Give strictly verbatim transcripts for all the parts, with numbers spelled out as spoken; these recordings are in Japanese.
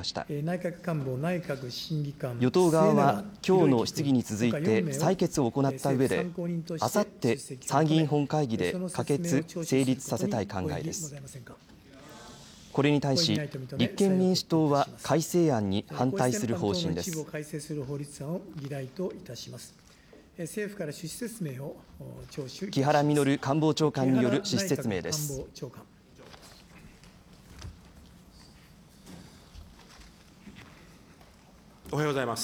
した。 内閣官房内閣審議官与党側は今日の質疑に続いて採決を行った上で、あさって参議院本会議で可決・成立させたい考えです。これに対し、立憲民主党は改正案に反対する方針です。 政府から趣旨説明を聴取。 木原稔官房長官による趣旨説明です。 おはようございます。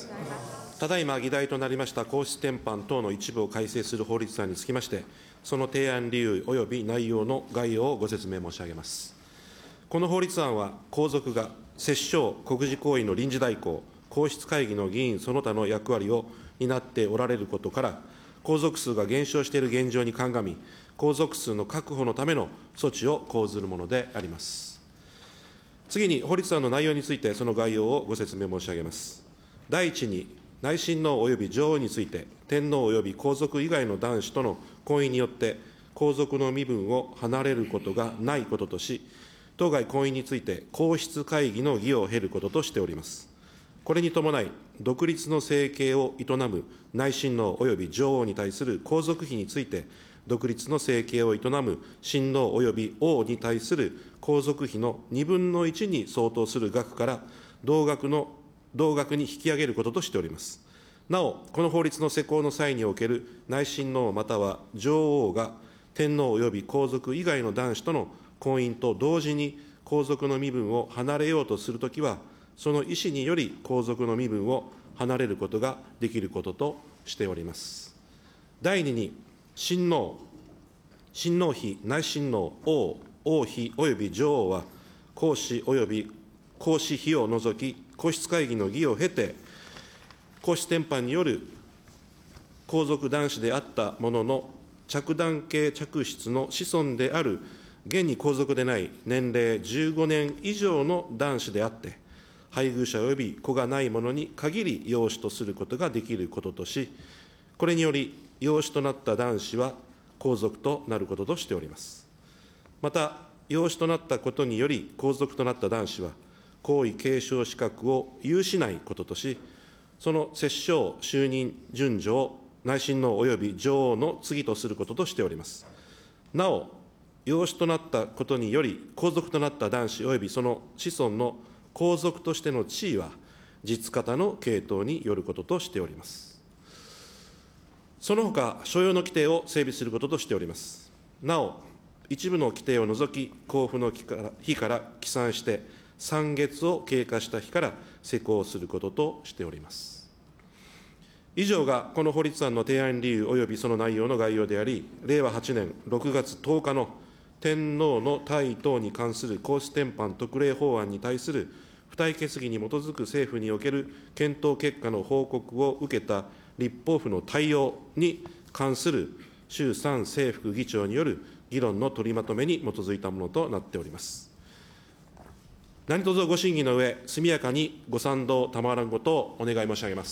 ただいま議題となりました皇室典範等の一部を改正する法律案につきまして、その提案理由及び内容の概要をご説明申し上げます。この法律案は、皇族が摂政・国事行為の臨時代行、皇室会議の議員その他の役割を担っておられることから、皇族数が減少している現状に鑑み、皇族数の確保のための措置を講ずるものであります。次に、法律案の内容について、その概要をご説明申し上げます。第一に、内親王及び女王について、天皇及び皇族以外の男子との婚姻によって、皇族の身分を離れることがないこととし、当該婚姻について、皇室会議の儀を経ることとしております。これに伴い、独立の生計を営む内親王及び女王に対する皇族費について、独立の生計を営む親王及び王に対する皇族費のにぶんのいちに相当する額から同額の、同額に引き上げることとしております。なお、この法律の施行の際における内親王または女王が天皇及び皇族以外の男子との婚姻と同時に皇族の身分を離れようとするときは、その意思により皇族の身分を離れることができることとしております。第二に、親王、親王妃、内親王、王、王妃及び女王は、皇嗣及び皇嗣妃を除き、皇室会議の儀を経て、皇室典範による皇族男子であったものの、着男系嫡出の子孫である、現に皇族でない年齢じゅうごねん以上の男子であって、配偶者及び子がない者に限り養子とすることができることとし、これにより、養子となった男子は皇族となることとしております。また、養子となったことにより、皇族となった男子は、皇位継承資格を有しないこととし、その摂政就任順序を内親王及び女王の次とすることとしております。なお、養子となったことにより、皇族となった男子及びその子孫の皇族としての地位は、実方の系統によることとしております。そのほか、所要の規定を整備することとしております。なお、一部の規定を除き、公布の日から日から起算して、さんげつを経過した日から施行することとしております。以上がこの法律案の提案理由及びその内容の概要であり、れいわはちねんろくがつとおかの天皇の退位等に関する皇室典範特例法案に対する付帯決議に基づく政府における検討結果の報告を受けた立法府の対応に関する衆参正副議長による議論の取りまとめに基づいたものとなっております。何卒ご審議の上、速やかにご賛同賜らんことをお願い申し上げます。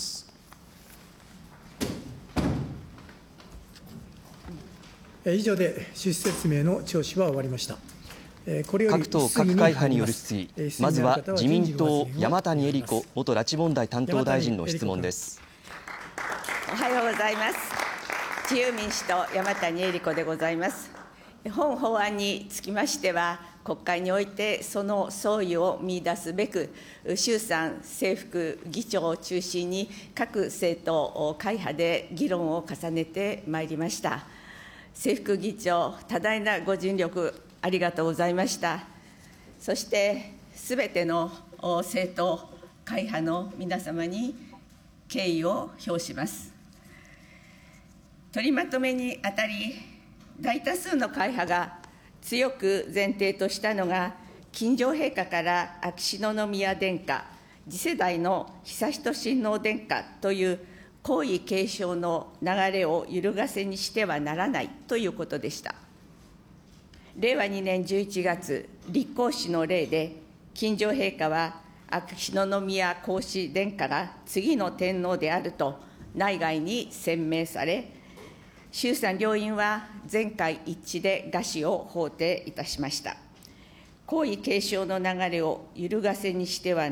以上で趣旨説明の聴取は終わりました。これより各党各会派による質疑、まずは自民党、山谷恵理子元拉致問題担当大臣の質問です。 おはようございます。自由民主党、山谷恵理子でございます。本法案につきましては、国会においてその相違を見出すべく、衆参正副議長を中心に、各政党、会派で議論を重ねてまいりました。正副議長、多大なご尽力、ありがとうございました。そして、すべての政党、会派の皆様に敬意を表します。取りまとめにあたり、大多数の会派が強く前提としたのが、近城陛下から秋篠宮殿下、次世代の悠仁親王殿下という皇位継承の流れを揺るがせにしてはならないということでした。れいわにねんじゅういちがつ、立皇嗣の礼で、近城陛下は秋篠宮皇嗣殿下が次の天皇であると内外に宣明され、衆参両院は全会一致で賀詞を法定いたしました。皇位継承の流れを揺るがせにしては